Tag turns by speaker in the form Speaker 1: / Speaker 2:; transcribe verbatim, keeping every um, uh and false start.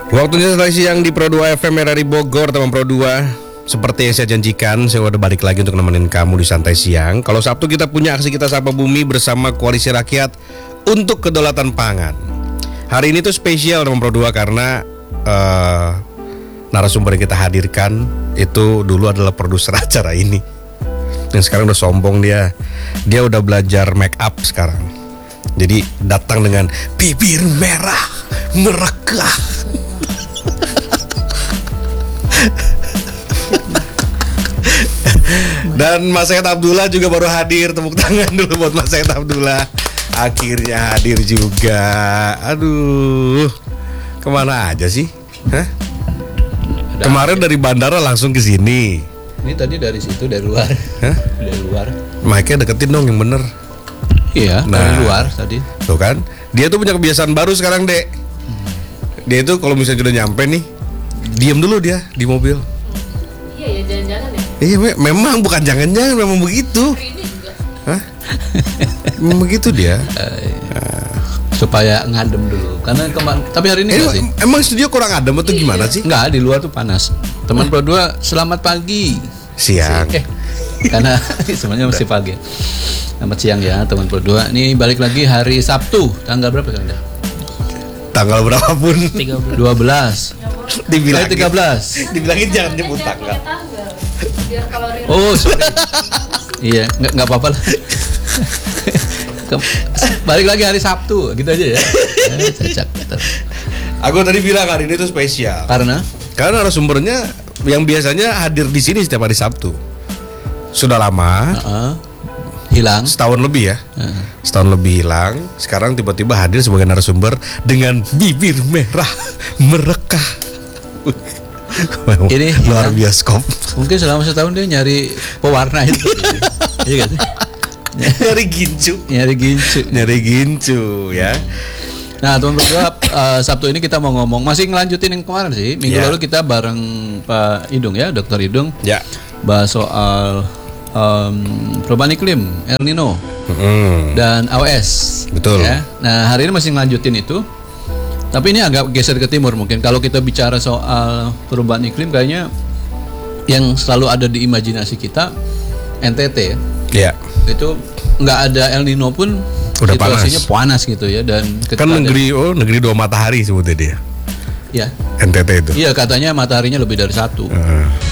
Speaker 1: Waktunya santai siang di Pro dua F M R R I Bogor, teman Pro dua. Seperti yang saya janjikan, saya udah balik lagi untuk nemenin kamu di santai siang. Kalau Sabtu kita punya aksi Kita Sapa Bumi bersama Koalisi Rakyat untuk Kedaulatan Pangan. Hari ini tuh spesial teman Pro dua karena uh, narasumber yang kita hadirkan itu dulu adalah produser acara ini. Yang sekarang udah sombong dia. Dia udah belajar make up sekarang. Jadi datang dengan bibir merah merekah. Dan Mas Said Abdullah juga baru hadir. Tepuk tangan dulu buat Mas Said Abdullah. Akhirnya hadir juga. Aduh, kemana aja sih? Hah? Kemarin dari bandara langsung ke sini.
Speaker 2: Ini tadi dari situ, dari luar.
Speaker 1: Hah?
Speaker 2: Dari luar.
Speaker 1: Mic-nya deketin dong yang bener.
Speaker 2: Iya,
Speaker 1: nah,
Speaker 2: dari luar tadi.
Speaker 1: Tuh kan, dia tuh punya kebiasaan baru sekarang, Dek. Dia itu kalau misalnya sudah nyampe nih, diam dulu dia di mobil.
Speaker 3: Iya ya, jangan-jangan ya.
Speaker 1: Iya, me- memang bukan jangan-jangan, memang begitu.
Speaker 3: Ini juga.
Speaker 1: Hah? Memang begitu dia.
Speaker 2: Uh, supaya ngadem dulu. Karena kemarin, tapi hari ini
Speaker 1: Eh,
Speaker 2: enggak sih?
Speaker 1: emang studio kurang adem atau
Speaker 3: Iya.
Speaker 1: gimana sih?
Speaker 2: Enggak, di luar tuh panas. Teman Pro dua, selamat pagi.
Speaker 1: Siang.
Speaker 2: Eh, karena sebenarnya masih pagi. Selamat siang ya teman Pro dua. Ini balik lagi hari Sabtu, tanggal berapa sekarang?
Speaker 1: Tanggal berapapun
Speaker 2: dua belas.
Speaker 1: dibilangin.
Speaker 2: Eh, tiga belas.
Speaker 1: Dibilangin jangan nyebut
Speaker 3: Jangan
Speaker 1: tanggal.
Speaker 3: pakai tanggal. Biar kalori.
Speaker 2: Oh, sorry. Iya, nggak nggak apa-apa lah. Ke- Balik lagi hari Sabtu, gitu aja ya. Eh, cacak.
Speaker 1: Aku tadi bilang hari ini tuh spesial.
Speaker 2: Karena
Speaker 1: Karena narasumbernya yang biasanya hadir di sini setiap hari Sabtu. Sudah lama,
Speaker 2: uh, hilang.
Speaker 1: setahun lebih ya.
Speaker 2: Uh.
Speaker 1: Setahun lebih hilang. Sekarang tiba-tiba hadir sebagai narasumber dengan bibir merah merekah.
Speaker 2: Ini
Speaker 1: luar
Speaker 2: hilang.
Speaker 1: bioskop.
Speaker 2: Mungkin selama setahun dia nyari pewarna itu. Iya kan?
Speaker 1: Nyari gincu.
Speaker 2: Nyari gincu.
Speaker 1: Nyari gincu ya.
Speaker 2: Nah, teman berdua, uh, Sabtu ini kita mau ngomong, masih ngelanjutin yang kemarin sih. Minggu
Speaker 1: Ya.
Speaker 2: lalu kita bareng Pak Idung ya, Dokter Idung,
Speaker 1: Ya.
Speaker 2: bahas soal um, perubahan iklim, El Nino
Speaker 1: Mm.
Speaker 2: dan A W S.
Speaker 1: Betul.
Speaker 2: Ya. Nah, hari ini masih ngelanjutin itu. Tapi ini agak geser ke timur mungkin. Kalau kita bicara soal perubahan iklim, kayaknya yang selalu ada di imajinasi kita N T T ya.
Speaker 1: Ya.
Speaker 2: Itu nggak ada El Nino pun
Speaker 1: Udah
Speaker 2: situasinya panas. gitu ya. Dan
Speaker 1: Kan
Speaker 2: ketika
Speaker 1: negeri oh negeri dua matahari sebutnya dia.
Speaker 2: ada- ya.
Speaker 1: N T T itu.
Speaker 2: Iya, katanya mataharinya lebih dari satu.
Speaker 1: Uh.